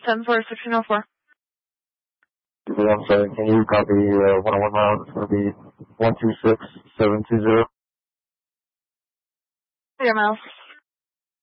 10 for 1604. I'm sorry, can you copy 101 miles? It's going to be 126720. Your miles.